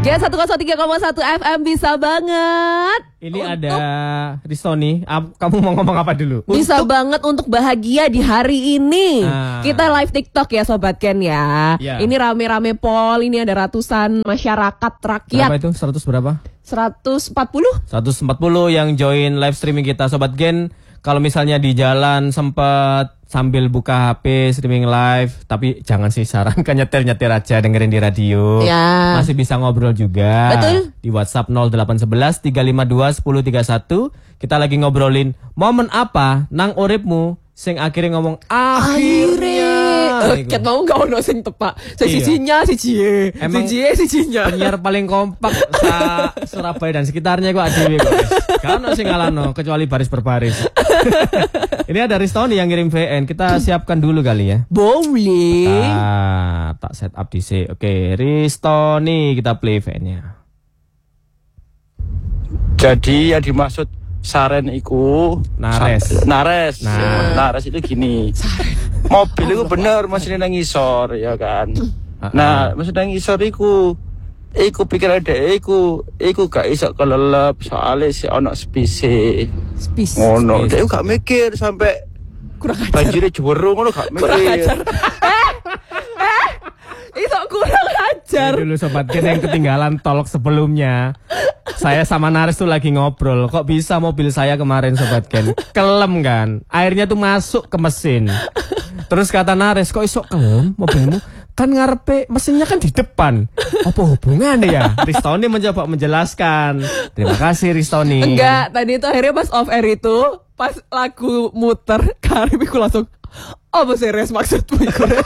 G103,1 FM bisa banget. Ini ada Ristoni. Kamu mau ngomong apa dulu? Bisa banget untuk bahagia di hari ini. Kita live TikTok ya Sobat Ken ya. Ini rame-rame poll. Ini ada ratusan masyarakat rakyat. Berapa itu? 100 berapa? 140 yang join live streaming kita Sobat Gen. Kalau misalnya di jalan sempat sambil buka HP streaming live, tapi jangan sih, sarankan nyetir aja, dengerin di radio. Ya. Masih bisa ngobrol juga. Betul. Di WhatsApp 0811 352 1031. Kita lagi ngobrolin momen apa nang uripmu sing akhirnya ngomong akhirnya. Ket mau gak ono sing tepak. Sijinya. Emang sijinya. Penyiar paling kompak Surabaya dan sekitarnya kok adewe kok. Gak ono sing ngalahno kecuali baris berbaris. Ini ada Ristoni yang ngirim VN. Kita siapkan dulu kali ya. Boleh. Tak set up DC. Oke, Ristoni kita play VN-nya. Jadi yang dimaksud Saren iku Nares. Nares itu gini. Mobil itu bener mesinnya nang ngisor ya kan. Nah, mesin nang ngisor iku pikir ada iku gak iso kelelep soalnya si ono spise. Ngono, dia gak mikir sampai kurang ajar. Banjirnya jewero ngono gak mikir. Itu kurang ajar. Dulu Sobat Gen yang ketinggalan talk sebelumnya. Saya sama Nares tuh lagi ngobrol. Kok bisa mobil saya kemarin Sobat Gen kelem kan? Airnya tuh masuk ke mesin. Terus kata Nares, kok iso kelem mobilmu? Kan ngarepe mesinnya kan di depan. Apa hubungannya ya? Ristoni mencoba menjelaskan. Terima kasih Ristoni. Enggak, tadi itu akhirnya pas off air itu, pas lagu muter, Karimku langsung, apa sih Res maksudmu itu Res?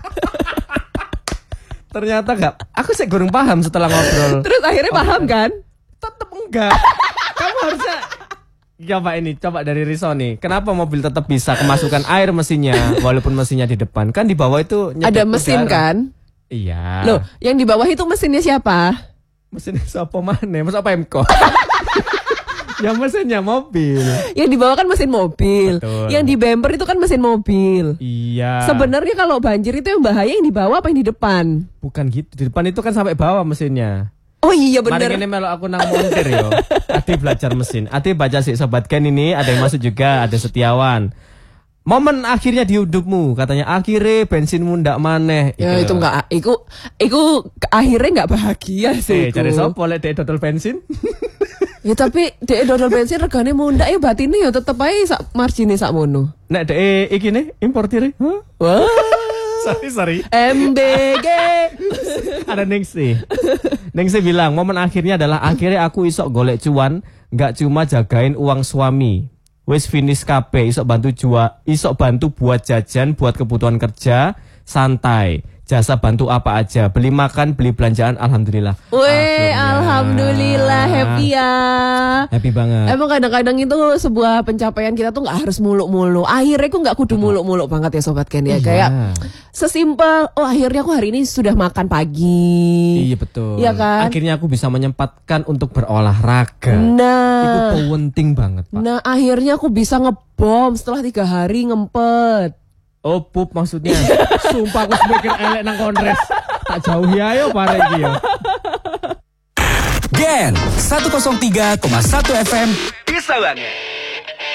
Ternyata enggak. Aku sih kurang paham setelah ngobrol. Terus akhirnya paham kan? Tetep enggak. Kamu harusnya coba dari Ristoni. Kenapa mobil tetap bisa kemasukan air mesinnya walaupun mesinnya di depan? Kan di bawah itu ada mesin udara. Kan? Iya. Loh, yang di bawah itu mesinnya siapa? Mesinnya siapa mana? Masa Pemko? Yang mesinnya mobil. Yang di bawah kan mesin mobil. Betul. Yang di bumper itu kan mesin mobil. Iya. Sebenarnya kalau banjir itu yang bahaya yang di bawah apa yang di depan? Bukan gitu. Di depan itu kan sampai bawah mesinnya. Oh iya bener. Mari ini melo aku nang montir yo. Ati belajar mesin. Ati baca sih Sobat Ken ini. Ada yang masuk juga. Ada Setiawan. Momen akhirnya di hidupmu. Katanya akhirnya bensinmu ndak maneh. Ya itu enggak. Iku akhirnya enggak bahagia sih. Cari sopo lek dek dodol bensin. Ya tapi dek dodol bensin regane mundak ya batine ya tetep ae sak margine sak mono. Nek dek iki ne importir. Wah. Sorry. MBG. Ada Ningsi bilang momen akhirnya adalah akhirnya aku isok golek cuan, nggak cuma jagain uang suami. Wis finish kabeh, isok bantu buat jajan, buat kebutuhan kerja, santai. Jasa bantu apa aja, beli makan, beli belanjaan, alhamdulillah. Weh, alhamdulillah, happy ya. Happy banget. Emang kadang-kadang itu sebuah pencapaian kita tuh nggak harus muluk-muluk. Akhirnya aku nggak kudu muluk-muluk banget ya Sobat Ken ya. Kayak sesimpel, akhirnya aku hari ini sudah makan pagi. Iya betul. Iya kan? Akhirnya aku bisa menyempatkan untuk berolahraga. Nah, itu penting banget Pak. Nah, akhirnya aku bisa ngebom setelah 3 hari ngempet. Oh pup maksudnya. Sumpah aku semakin elek nang kongres. Tak jauhi ayo pare iki yo. Gen 103,1 FM bisa banget.